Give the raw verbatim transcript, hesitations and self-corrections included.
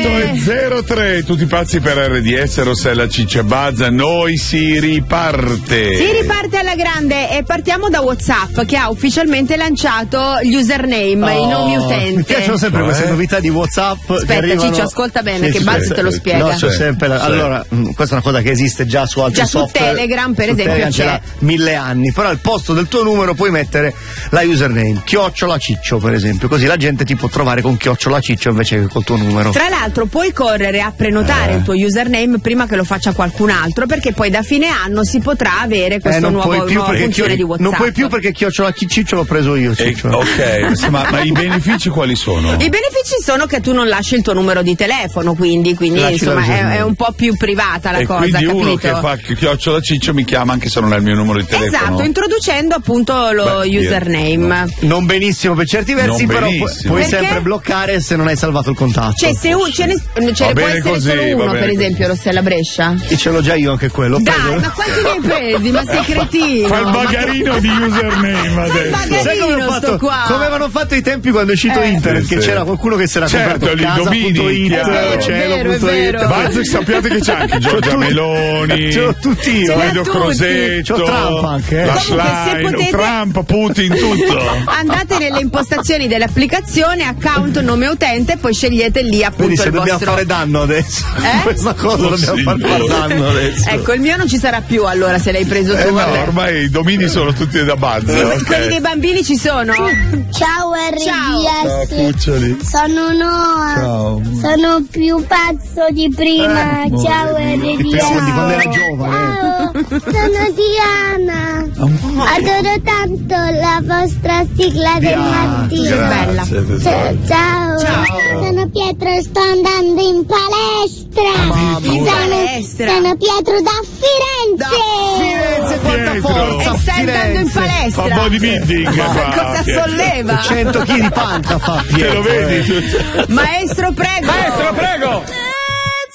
otto e zero tre, tutti pazzi per R D S, Rossella, Ciccia, Bazza, noi si riparte. Si riparte alla grande e partiamo da WhatsApp che ha ufficialmente lanciato gli username, oh, i nomi utenti. Mi piacciono sempre queste novità di WhatsApp. Aspetta, arrivano... Ciccio, ascolta bene, sì, che sì, Bazza sì, te lo sì. spiega. No, c'è sempre la... Allora, mh, questa è una cosa che esiste già su altri già software. Su Telegram, per su esempio, Telegram c'è. da mille anni. Però al posto del tuo numero puoi mettere la username, chiocciola Ciccio, per esempio. Così la gente ti può trovare con chiocciola Ciccio invece che col tuo numero. Tra l'altro puoi correre a prenotare eh. il tuo username prima che lo faccia qualcun altro, perché poi da fine anno si potrà avere questo eh, nuovo nuova funzione chio- di WhatsApp. Non puoi più perché chiocciola Ciccio l'ho preso io. E, ok, ma, ma i benefici quali sono? I benefici sono che tu non lasci il tuo numero di telefono, quindi, quindi insomma è, è un po' più privata la e cosa, quindi capito? uno che fa chiocciola Ciccio mi chiama anche se non è il mio numero di telefono. Esatto, introducendo appunto lo Beh, username. No. Non benissimo per certi versi, Non però pu- benissimo. puoi Perché? sempre bloccare se non hai salvato il contatto. Cioè se un, ce ne, ce ne può bene essere così, solo va uno, bene per così. esempio Rossella Brescia. E ce l'ho già io anche quello. Ho Dai, preso- ma quanti ne hai presi? Ma sei cretino. Fa il Ma- bagarino di username Fa il adesso. bagarino. Sai come, ho sto fatto, qua. come avevano fatto i tempi quando è uscito Eh. internet, Sì, che sì. c'era qualcuno che si era Certo, comprato lì casa domini, punto it, chiaro. È vero, è cielo vero, è punto it. vero. Bazza, sappiate che c'è anche Giorgia tutti. Meloni, Ce l'ho tutti io. Guido tutti. Crosetto, C'ho Trump anche, eh. la Comunque, se Schlein, potete- Trump, Putin, tutto. Andate nelle impostazioni dell'applicazione, account, nome utente, e poi scegliete lì appunto Quindi se il dobbiamo vostro. fare danno adesso, Eh? questa cosa Oh, dobbiamo far signore. far danno adesso. Ecco, il mio non ci sarà più allora se l'hai preso tu. Eh no, vabbè. ormai i domini sono tutti da Bazza. Que- ok. Quelli dei bambini ci sono? Ciao R D S. Ciao, cuccioli. Sono Noah. Ciao. Sono più pazzo di prima. Eh, Ciao R D S. Pensavo di quando era giovane. Ciao, sono Diana. Adoro tanto la vostra sigla del mattino. bella. Ciao, ciao. Ciao. Sono Pietro, sto andando in palestra. In Sono- palestra. Sono Pietro da Firenze. Firenze, quanta Pietro. forza! E stai andando in Firenze. palestra? Fa bodybuilding. Ma fa. cosa solleva? cento chili di panca fa Te Pietro, lo vedi? eh. Maestro, prego. Maestro, prego!